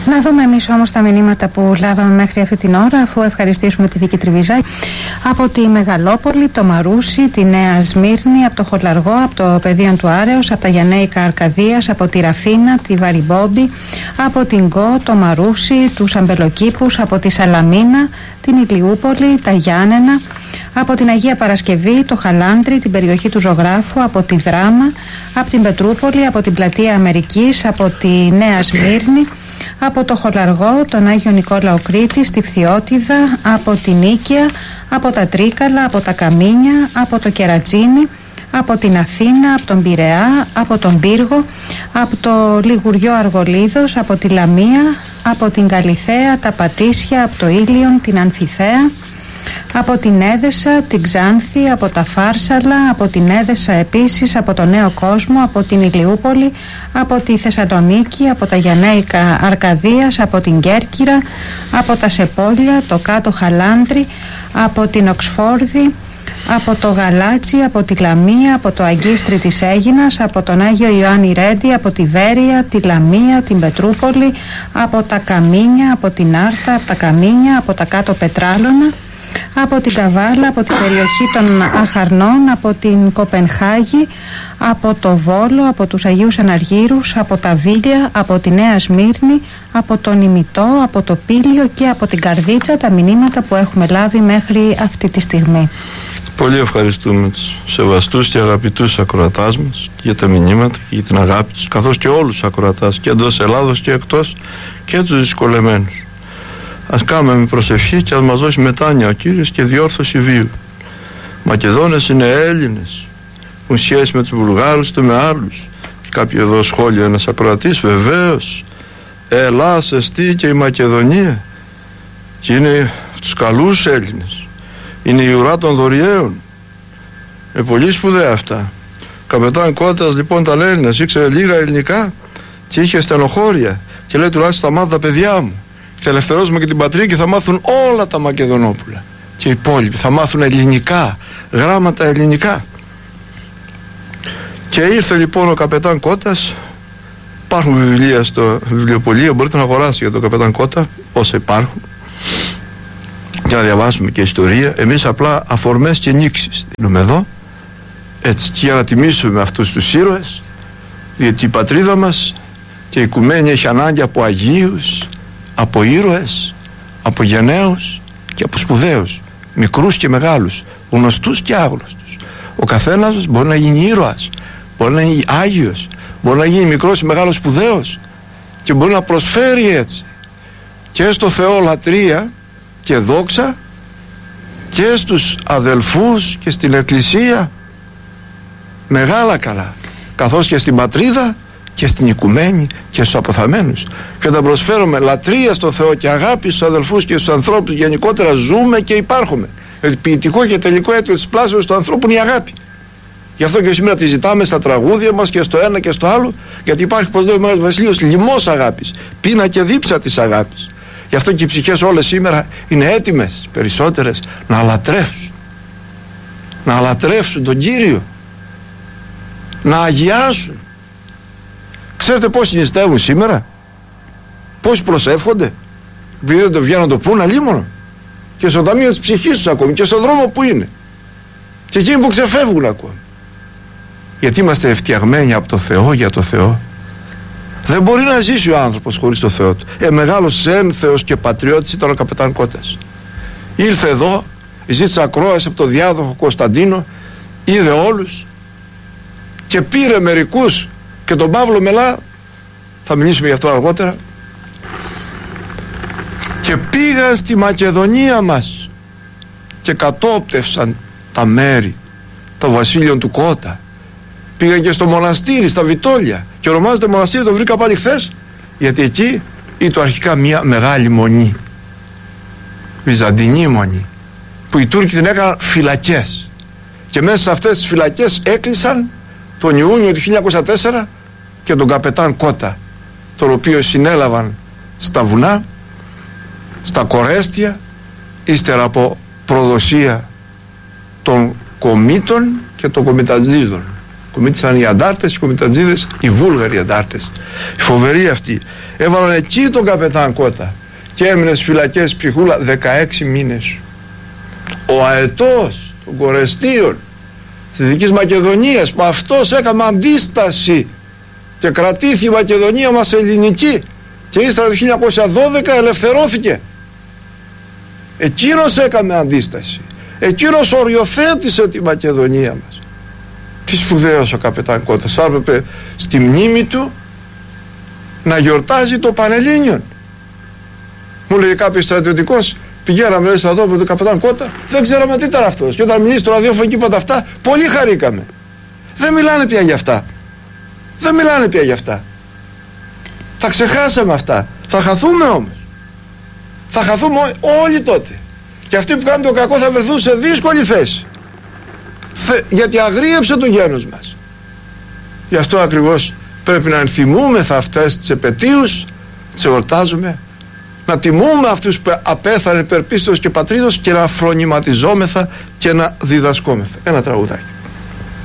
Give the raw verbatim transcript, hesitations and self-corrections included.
Να δούμε εμείς όμως τα μηνύματα που λάβαμε μέχρι αυτή την ώρα, αφού ευχαριστήσουμε τη Βίκη Τριβιζά από τη Μεγαλόπολη, το Μαρούσι, τη Νέα Σμύρνη, από το Χολαργό, από το Πεδίο του Άρεως, από τα Γιαννέικα Αρκαδίας, από τη Ραφίνα, τη Βαριμπόμπη, από την Γκο, το Μαρούσι, τους Αμπελοκήπους, από τη Σαλαμίνα, την Ηλιούπολη, τα Γιάννενα, από την Αγία Παρασκευή, το Χαλάνδρι, την περιοχή του Ζωγράφου, από τη Δράμα, από την Πετρούπολη, από την Πλατεία Αμερικής, από τη Νέα Σμύρνη, από το Χολαργό, τον Άγιο Νικόλαο Κρήτη, στη Φθιώτιδα, από την Νίκαια, από τα Τρίκαλα, από τα Καμίνια, από το Κερατζίνι, από την Αθήνα, από τον Πειραιά, από τον Πύργο, από το Λιγουριό Αργολίδος, από τη Λαμία, από την Καλιθέα, τα Πατήσια, από το Ήλιον, την Αμφιθέα, από την Έδεσα, την Ξάνθη, από τα Φάρσαλα, από την Έδεσα επίσης, από το Νέο Κόσμο, από την Ηλιούπολη, από τη Θεσσαλονίκη, από τα Γιαννέικα Αρκαδίας, από την Κέρκυρα, από τα Σεπόλια, το Κάτω Χαλάνδρι, από την Οξφόρδη, από το Γαλάτσι, από τη Λαμία, από το Αγκίστρι της Αίγινας, από τον Άγιο Ιωάννη Ρέντι, από τη Βέρεια, τη Λαμία, την Πετρούπολη, από τα Καμίνια, από την Άρτα, από τα Καμίνια, από τα Κάτω Πετράλωνα, από την Καβάλα, από την περιοχή των Αχαρνών, από την Κοπενχάγη, από το Βόλο, από τους Αγίους Αναργύρους, από τα Βίλια, από τη Νέα Σμύρνη, από τον Ημιτό, από το Πήλιο και από την Καρδίτσα, τα μηνύματα που έχουμε λάβει μέχρι αυτή τη στιγμή. Πολύ ευχαριστούμε τους σεβαστούς και αγαπητούς ακροατάς μας για τα μηνύματα και για την αγάπη τους, καθώς και όλους τους ακροατάς και εντός Ελλάδος και εκτός, και τους δυσκολεμένους. Ας κάνουμε με προσευχή και ας μας δώσει μετάνοια ο Κύριος και διόρθωση βίου. Μακεδόνες είναι Έλληνες, έχουν σχέση με τους Βουλγάρους και με άλλους. Κάποιο εδώ σχόλιο, ένας ακροατής, βεβαίως Ελλάς εστί και η Μακεδονία, και είναι τους καλούς Έλληνες, είναι η ουρά των δωριαίων. Είναι πολύ σπουδαία αυτά. Ο καπετάν Κώτας λοιπόν ήταν Έλληνας, ήξερε λίγα ελληνικά και είχε στενοχώρια και λέει τουλάχιστον θα μάθω τα παιδιά μου, θα ελευθερώσουμε και την πατρίδα και θα μάθουν όλα τα Μακεδονόπουλα και οι υπόλοιποι θα μάθουν ελληνικά, γράμματα ελληνικά. Και ήρθε λοιπόν ο καπετάν Κώτας. Υπάρχουν βιβλία στο βιβλιοπωλείο, μπορείτε να αγοράσετε για τον καπετάν Κώτα όσα υπάρχουν και να διαβάσουμε και ιστορία. Εμείς απλά αφορμές και νήξεις δίνουμε εδώ, έτσι, και για να τιμήσουμε αυτούς τους ήρωες, διότι η πατρίδα μας και η οικουμένη έχει ανάγκη από Αγίους, από ήρωες, από γενναίους και από σπουδαίους, μικρούς και μεγάλους, γνωστούς και άγνωστους. Ο καθένας μπορεί να γίνει ήρωας, μπορεί να γίνει Άγιος, μπορεί να γίνει μικρός ή μεγάλος σπουδαίος και μπορεί να προσφέρει έτσι και στο Θεό λατρεία και δόξα και στους αδελφούς και στην Εκκλησία μεγάλα καλά, καθώς και στην πατρίδα και στην οικουμένη και στους αποθαμένους. Και όταν προσφέρουμε λατρεία στο Θεό και αγάπη στους αδελφούς και στους ανθρώπους, γενικότερα ζούμε και υπάρχουμε. Γιατί ποιητικό και τελικό αίτιο της πλάσεως του ανθρώπου είναι η αγάπη. Γι' αυτό και σήμερα τη ζητάμε στα τραγούδια μας και στο ένα και στο άλλο, γιατί υπάρχει, πως λέει ο Μέγας Βασιλείος, λιμός αγάπης, πείνα και δίψα της αγάπης. Γι' αυτό και οι ψυχές όλες σήμερα είναι έτοιμες, περισσότερες, να λατρεύσουν. Να λατρεύσουν τον Κύριο. Να αγιάσουν. Ξέρετε πόσοι νηστεύουν σήμερα? Πόσοι προσεύχονται? Επειδή δεν το βγαίνουν να το πούν αλίμονο. Και στο ταμείο της ψυχής τους ακόμη, και στον δρόμο που είναι. Και εκείνοι που ξεφεύγουν ακόμη. Γιατί είμαστε ευτιαγμένοι από το Θεό για το Θεό. Δεν μπορεί να ζήσει ο άνθρωπος χωρίς το Θεό του. Ε, μεγάλος ένθεος και πατριώτης ήταν ο καπετάν Κώτας. Ήρθε εδώ, ζήτησε ακρόαση από τον διάδοχο Κωνσταντίνο, είδε όλους και πήρε μερικούς και τον Παύλο Μελά, θα μιλήσουμε γι' αυτό αργότερα, και πήγαν στη Μακεδονία μας και κατόπτευσαν τα μέρη των βασίλειων του Κώτα. Πήγαν και στο μοναστήρι, στα Βιτόλια, και ονομάζεται μοναστήρι, το βρήκα πάλι χθες, γιατί εκεί ήταν αρχικά μια μεγάλη μονή, βυζαντινή μονή, που οι Τούρκοι την έκαναν φυλακές, και μέσα σε αυτές τις φυλακές έκλεισαν τον Ιούνιο του χίλια εννιακόσια τέσσερα και τον καπετάν Κώτα, τον οποίο συνέλαβαν στα βουνά, στα κορέστια, ύστερα από προδοσία των κομίτων και των κομιτατζίδων. Κομίτησαν οι αντάρτες, οι κομιτατζίδες, οι βούλγαροι αντάρτες. Οι φοβεροί αυτοί. Έβαλαν εκεί τον καπετάν Κότα και έμεινε στις φυλακές ψυχούλα δεκαέξι μήνες. Ο αετός των κορεστίων της Δυτικής Μακεδονίας, που αυτός έκαμε αντίσταση και κρατήθη η Μακεδονία μας ελληνική και ύστερα το χίλια εννιακόσια δώδεκα ελευθερώθηκε. Εκείνος έκαμε αντίσταση. Εκείνος οριοθέτησε τη Μακεδονία μας. Τι σπουδαίος ο καπετάν Κώτας. Θα έπρεπε στη μνήμη του να γιορτάζει το Πανελλήνιον. Μου λέει κάποιος στρατιωτικός, πηγαίναμε στο στρατόπεδο του καπετάν Κότα, δεν ξέραμε τι ήταν αυτός. Και όταν μιλήσει στο ραδιόφωνο και είπατε αυτά, πολύ χαρήκαμε. Δεν μιλάνε πια για αυτά. Δεν μιλάνε πια για αυτά. Θα ξεχάσαμε αυτά. Θα χαθούμε όμως. Θα χαθούμε όλοι τότε. Και αυτοί που κάνουν το κακό θα βρεθούν σε δύσκολη θέση. Θε, γιατί αγρίεψε το γένος μας. Γι' αυτό ακριβώς πρέπει να ενθυμούμεθα αυτές τις επετείους, τις εορτάζουμε, να τιμούμε αυτούς που απέθαναν υπερ πίστεως και πατρίδος και να φρονηματιζόμεθα και να διδασκόμεθα. Ένα τραγουδάκι.